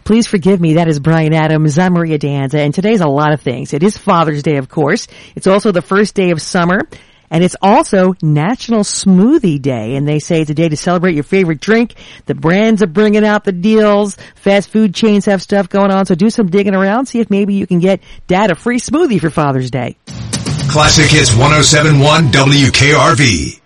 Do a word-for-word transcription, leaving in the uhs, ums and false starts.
Please forgive me. That is Brian Adams. I'm Maria Danza, and today's a lot of things. It is Father's Day, of course. It's also the first day of summer, and it's also National Smoothie Day. And they say it's a day to celebrate your favorite drink. The brands are bringing out the deals. Fast food chains have stuff going on, so do some digging around. See if maybe you can get Dad a free smoothie for Father's Day. Classic Hits one oh seven point one W K R V.